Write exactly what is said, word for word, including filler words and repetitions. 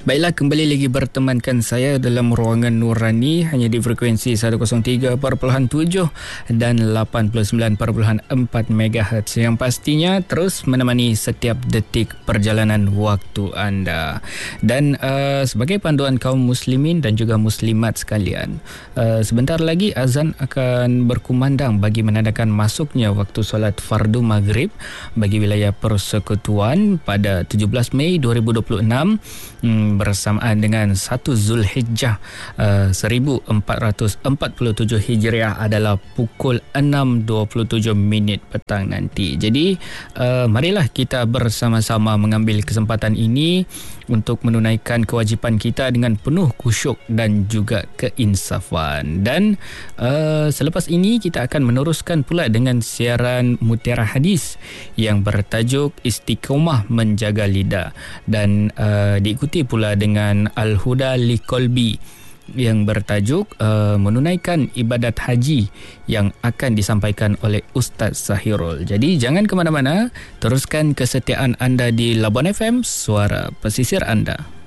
Baiklah, kembali lagi bertemankan saya dalam ruangan Nurani hanya di frekuensi seratus tiga perpuluhan tujuh dan lapan puluh sembilan perpuluhan empat megahertz yang pastinya terus menemani setiap detik perjalanan waktu anda. Dan uh, sebagai panduan kaum muslimin dan juga muslimat sekalian, uh, sebentar lagi azan akan berkumandang bagi menandakan masuknya waktu solat fardu maghrib bagi wilayah Persekutuan pada tujuh belas Mei dua ribu dua puluh enam hmm, bersamaan dengan satu Zulhijjah uh, seribu empat ratus empat puluh tujuh Hijriah adalah pukul enam dua puluh tujuh minit petang nanti. Jadi uh, marilah kita bersama-sama mengambil kesempatan ini untuk menunaikan kewajipan kita dengan penuh khusyuk dan juga keinsafan. Dan uh, selepas ini kita akan meneruskan pula dengan siaran Mutiara Hadis yang bertajuk Istiqomah Menjaga Lidah, dan uh, diikuti pula dengan Al-Huda Liqalbi yang bertajuk uh, menunaikan ibadat haji yang akan disampaikan oleh Ustaz Sahirul. Jadi jangan ke mana-mana, teruskan kesetiaan anda di Labuan F M, suara pesisir anda.